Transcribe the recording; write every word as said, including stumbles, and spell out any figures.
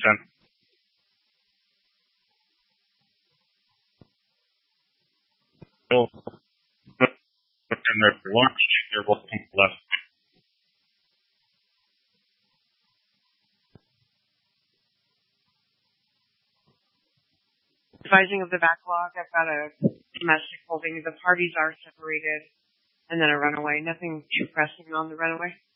ten. Bill, and their lunch, they're welcome to the left. Advising of the backlog, I've got a domestic holding. The parties are separated, and then a runaway. Nothing too pressing on the runaway.